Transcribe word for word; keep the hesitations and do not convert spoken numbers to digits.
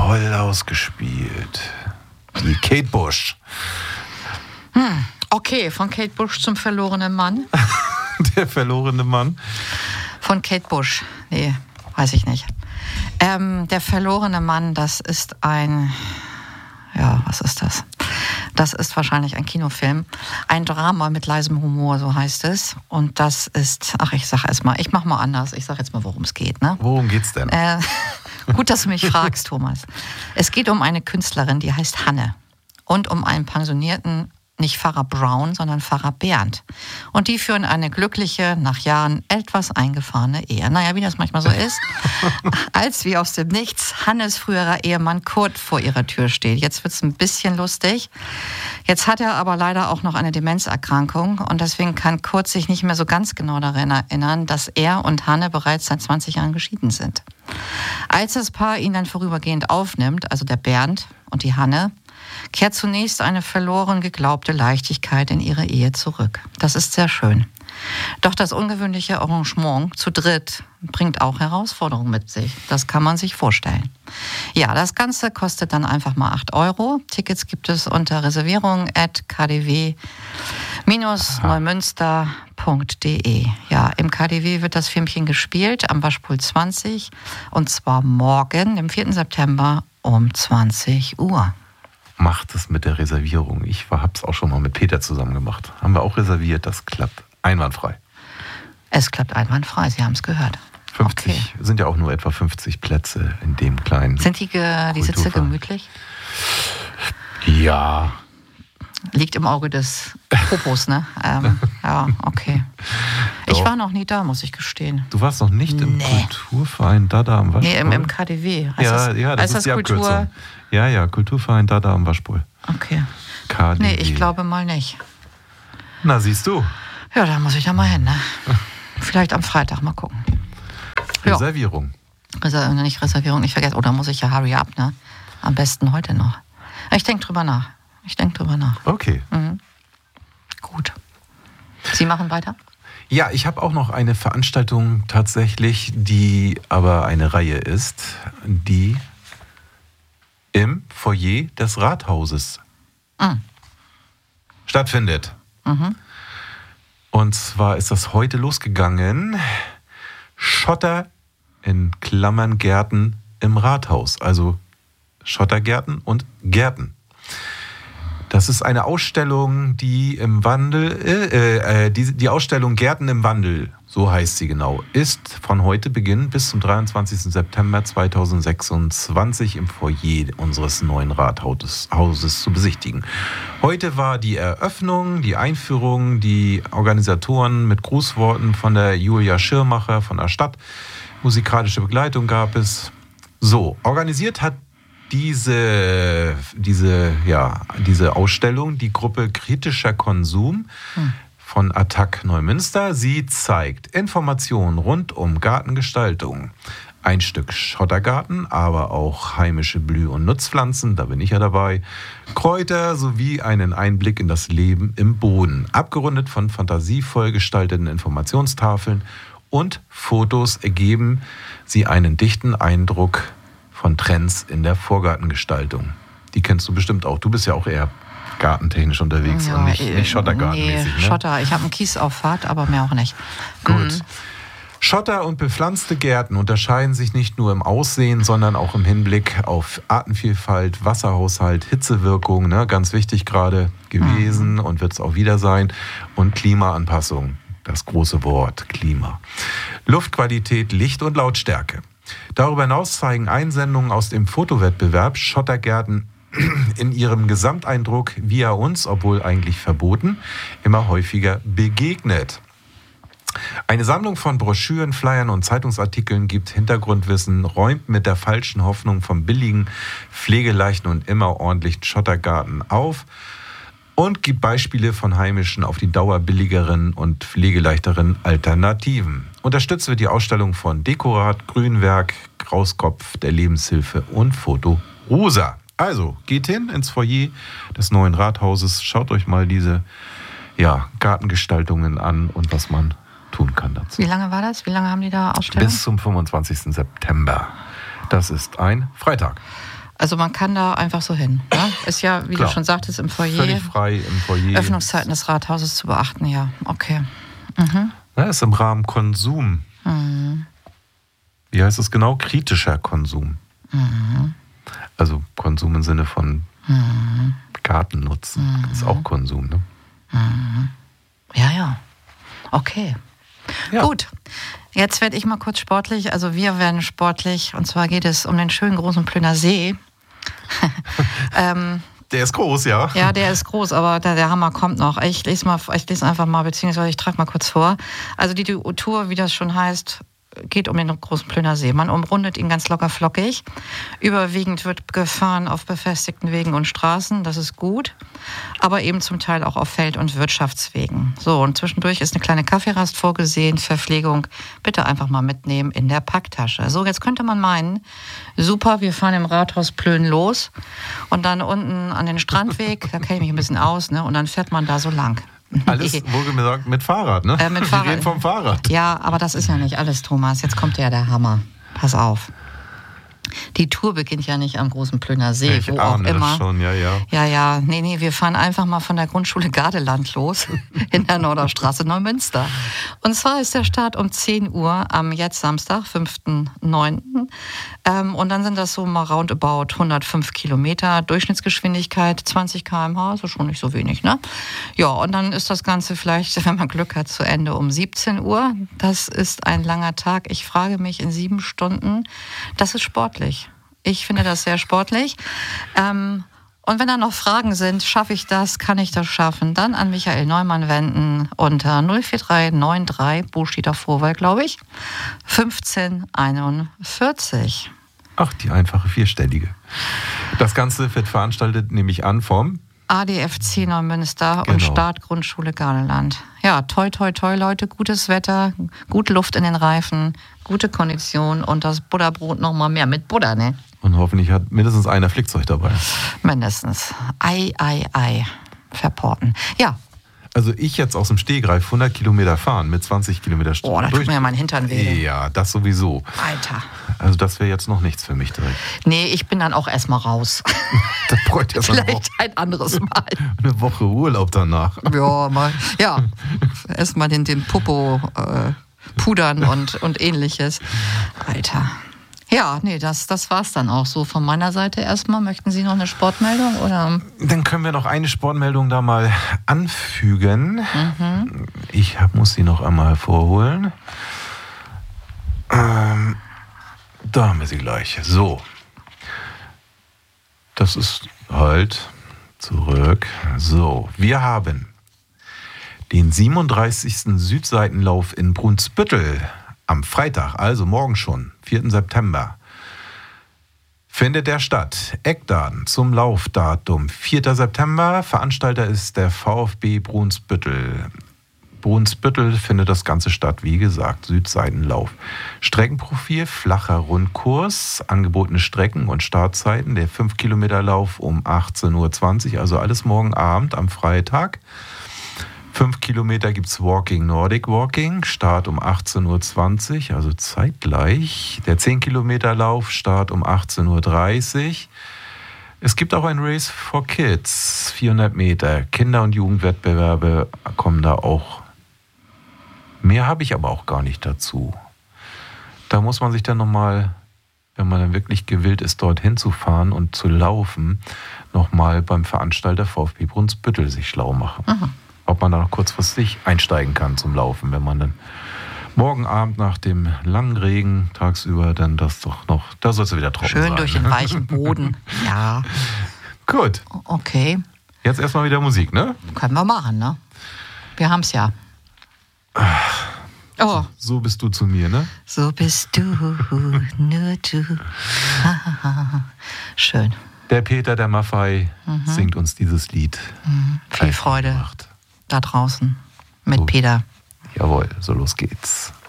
Toll ausgespielt. Die Kate Bush. Hm, okay, von Kate Bush zum verlorenen Mann. Der verlorene Mann. Von Kate Bush. Nee, weiß ich nicht. Ähm, der verlorene Mann, das ist ein... Ja, was ist das? Das ist wahrscheinlich ein Kinofilm. Ein Drama mit leisem Humor, so heißt es. Und das ist... Ach, ich sag erst mal, ich mach mal anders. Ich sag jetzt mal, worum es geht. Ne? Worum geht's denn? Äh, gut, dass du mich fragst, Thomas. Es geht um eine Künstlerin, die heißt Hanne. Und um einen pensionierten... nicht Pfarrer Brown, sondern Pfarrer Bernd. Und die führen eine glückliche, nach Jahren etwas eingefahrene Ehe. Naja, wie das manchmal so ist. Als wie aus dem Nichts Hannes früherer Ehemann Kurt vor ihrer Tür steht. Jetzt wird es ein bisschen lustig. Jetzt hat er aber leider auch noch eine Demenzerkrankung. Und deswegen kann Kurt sich nicht mehr so ganz genau daran erinnern, dass er und Hanne bereits seit zwanzig Jahren geschieden sind. Als das Paar ihn dann vorübergehend aufnimmt, also der Bernd und die Hanne, kehrt zunächst eine verloren geglaubte Leichtigkeit in ihre Ehe zurück. Das ist sehr schön. Doch das ungewöhnliche Arrangement zu dritt bringt auch Herausforderungen mit sich. Das kann man sich vorstellen. Ja, das Ganze kostet dann einfach mal acht Euro. Tickets gibt es unter reservierung at k d w neumünster punkt d e. Ja, im K D W wird das Filmchen gespielt am Waschpult zwanzig und zwar morgen, dem vierten September um zwanzig Uhr. Macht es mit der Reservierung. Ich habe es auch schon mal mit Peter zusammen gemacht. Haben wir auch reserviert, das klappt einwandfrei. Es klappt einwandfrei, Sie haben es gehört. fünfzig, okay. Sind ja auch nur etwa fünfzig Plätze in dem kleinen Sind die, ge- die Sitze gemütlich? Ja. Liegt im Auge des Popos, ne? ähm, ja, okay. Ich Doch. war noch nie da, muss ich gestehen. Du warst noch nicht im Nee. Kulturverein Dada am Waschpult? Nee, im, im K D W. Heißt ja, das, ja, das heißt ist die Kultur? Abkürzung. Ja, ja, Kulturverein Dada am Waschpult. Okay. K D W. Nee, ich glaube mal nicht. Na, siehst du. Ja, da muss ich da mal hin, ne? Vielleicht am Freitag, mal gucken. Ja. Reservierung. Reser- nicht Reservierung, nicht vergessen. Oder muss ich ja hurry up, ne? Am besten heute noch. Ich denke drüber nach. Ich denke drüber nach. Okay. Mhm. Gut. Sie machen weiter? Ja, ich habe auch noch eine Veranstaltung tatsächlich, die aber eine Reihe ist, die im Foyer des Rathauses mhm. stattfindet. Mhm. Und zwar ist das heute losgegangen. Schotter in Klammern Gärten im Rathaus. Also Schottergärten und Gärten. Das ist eine Ausstellung, die im Wandel, äh, äh, die, die Ausstellung Gärten im Wandel, so heißt sie genau, ist von heute Beginn bis zum dreiundzwanzigsten September zweitausendsechsundzwanzig im Foyer unseres neuen Rathauses Hauses zu besichtigen. Heute war die Eröffnung, die Einführung, die Organisatoren mit Grußworten von der Julia Schirmacher von der Stadt. Musikalische Begleitung gab es. So, organisiert hat Diese, diese, ja, diese Ausstellung, die Gruppe Kritischer Konsum hm. von Attac Neumünster. Sie zeigt Informationen rund um Gartengestaltung. Ein Stück Schottergarten, aber auch heimische Blüh- und Nutzpflanzen, da bin ich ja dabei. Kräuter sowie einen Einblick in das Leben im Boden. Abgerundet von fantasievoll gestalteten Informationstafeln und Fotos ergeben sie einen dichten Eindruck von Trends in der Vorgartengestaltung. Die kennst du bestimmt auch. Du bist ja auch eher gartentechnisch unterwegs ja, und nicht, nicht Schottergartenmäßig. Nee, ne? Schotter. Ich habe einen Kiesauffahrt, aber mehr auch nicht. Gut. Mhm. Schotter- und bepflanzte Gärten unterscheiden sich nicht nur im Aussehen, sondern auch im Hinblick auf Artenvielfalt, Wasserhaushalt, Hitzewirkung, ne, ganz wichtig gerade gewesen mhm. und wird es auch wieder sein, und Klimaanpassung, das große Wort Klima. Luftqualität, Licht und Lautstärke. Darüber hinaus zeigen Einsendungen aus dem Fotowettbewerb Schottergärten in ihrem Gesamteindruck, wie er uns, obwohl eigentlich verboten, immer häufiger begegnet. Eine Sammlung von Broschüren, Flyern und Zeitungsartikeln gibt Hintergrundwissen, räumt mit der falschen Hoffnung vom billigen, pflegeleichten und immer ordentlichen Schottergarten auf und gibt Beispiele von heimischen, auf die Dauer billigeren und pflegeleichteren Alternativen. Unterstützt wird die Ausstellung von Dekorat, Grünwerk, Grauskopf, der Lebenshilfe und Foto Rosa. Also, geht hin ins Foyer des neuen Rathauses, schaut euch mal diese ja, Gartengestaltungen an und was man tun kann dazu. Wie lange war das? Wie lange haben die da Ausstellung? Bis zum fünfundzwanzigsten September. Das ist ein Freitag. Also man kann da einfach so hin. Ne? Ist ja, wie Klar. du schon sagtest, im Foyer. Völlig frei im Foyer. Öffnungszeiten des Rathauses zu beachten, ja. Okay. Mhm. Na, ist im Rahmen Konsum. Mhm. Wie heißt es genau? Kritischer Konsum. Mhm. Also Konsum im Sinne von Mhm. Gartennutzen. Mhm. Ist auch Konsum, ne? Mhm. Ja, ja. Okay. Ja. Gut. Jetzt werde ich mal kurz sportlich. Also wir werden sportlich. Und zwar geht es um den schönen großen Plöner See. ähm, Der ist groß, ja. Ja, der ist groß, aber der, der Hammer kommt noch. Ich lese mal, ich lese einfach mal, beziehungsweise ich trage mal kurz vor. Also die Tour, wie das schon heißt, geht um den großen Plöner See. Man umrundet ihn ganz locker flockig. Überwiegend wird gefahren auf befestigten Wegen und Straßen, das ist gut, aber eben zum Teil auch auf Feld- und Wirtschaftswegen. So, und zwischendurch ist eine kleine Kaffeerast vorgesehen, Verpflegung bitte einfach mal mitnehmen in der Packtasche. So, jetzt könnte man meinen, super, wir fahren im Rathaus Plön los und dann unten an den Strandweg, da kenne ich mich ein bisschen aus, ne, und dann fährt man da so lang. Alles, wohlgemerkt, mit Fahrrad, ne? Äh, mit Wir Fahrrad. reden vom Fahrrad. Ja, aber das ist ja nicht alles, Thomas. Jetzt kommt ja der Hammer. Pass auf. Die Tour beginnt ja nicht am großen Plöner See, Ich wo auch ahne immer. das schon, ja, ja. Ja, ja, nee, nee, wir fahren einfach mal von der Grundschule Gardeland los, in der Norderstraße Neumünster. Und zwar ist der Start um zehn Uhr am jetzt Samstag, fünften neunten Ähm, und dann sind das so mal roundabout hundertfünf Kilometer, Durchschnittsgeschwindigkeit zwanzig Kilometer pro Stunde, also schon nicht so wenig, ne? Ja, und dann ist das Ganze vielleicht, wenn man Glück hat, zu Ende um siebzehn Uhr. Das ist ein langer Tag. Ich frage mich in sieben Stunden, das ist sportlich. Ich finde das sehr sportlich. Ähm, und wenn da noch Fragen sind, schaffe ich das, kann ich das schaffen, dann an Michael Neumann wenden unter null vier drei neun drei, Bo steht da Vorwahl, glaube ich, fünfzehn einundvierzig. Ach, die einfache vierstellige. Das Ganze wird veranstaltet, nehme ich an, vom A D F C Neumünster Genau. und Start Grundschule Gardeland. Ja, toi, toi, toi, Leute, gutes Wetter, gute Luft in den Reifen, gute Kondition und das Butterbrot noch mal mehr mit Butter, ne? Und hoffentlich hat mindestens einer Flickzeug dabei. Mindestens. Ei, ei, ei. Verporten. Ja. Also ich jetzt aus dem Stehgreif hundert Kilometer fahren mit zwanzig Kilometer Oh, da tut mir ja mein Hintern weh. Ja, das sowieso. Alter. Also das wäre jetzt noch nichts für mich direkt. Nee, ich bin dann auch erstmal raus. Da bräuchte ich erst Vielleicht ein anderes Mal. eine Woche Urlaub danach. Ja, mal. Ja. Erstmal den, den Popo äh, pudern und, und ähnliches. Alter. Ja, nee, das, das war's dann auch so von meiner Seite erstmal. Möchten Sie noch eine Sportmeldung? Oder? Dann können wir noch eine Sportmeldung da mal anfügen. Mhm. Ich hab, muss sie noch einmal hervorholen. Ähm, da haben wir sie gleich. So. Das ist halt zurück. So, wir haben den siebenunddreißigsten Südseitenlauf in Brunsbüttel am Freitag, also morgen schon, vierten September. Findet der statt. Eckdaten zum Laufdatum vierten September. Veranstalter ist der VfB Brunsbüttel. Brunsbüttel findet das Ganze statt, wie gesagt, Südseitenlauf. Streckenprofil, flacher Rundkurs, angebotene Strecken und Startzeiten. Der fünf Kilometer Lauf um achtzehn Uhr zwanzig, also alles morgen Abend am Freitag. fünf Kilometer gibt es Walking, Nordic Walking, Start um achtzehn Uhr zwanzig, also zeitgleich. Der zehn Kilometer Lauf, Start um achtzehn Uhr dreißig. Es gibt auch ein Race for Kids, vierhundert Meter. Kinder- und Jugendwettbewerbe kommen da auch. Mehr habe ich aber auch gar nicht dazu. Da muss man sich dann nochmal, wenn man dann wirklich gewillt ist, dorthin zu fahren und zu laufen, nochmal beim Veranstalter VfB Brunsbüttel sich schlau machen. Mhm. Ob man da noch kurzfristig einsteigen kann zum Laufen, wenn man dann morgen Abend nach dem langen Regen tagsüber dann das doch noch, da soll es wieder trocken Schön sein. Schön durch den weichen Boden, ja. Gut. Okay. Jetzt erstmal wieder Musik, ne? Können wir machen, ne? Wir haben's ja. Oh. So, so bist du zu mir, ne? So bist du, nur du. Schön. Der Peter, der Maffei, mhm. singt uns dieses Lied. Mhm. Viel Freude da draußen mit so. Peter. Jawohl, so los geht's.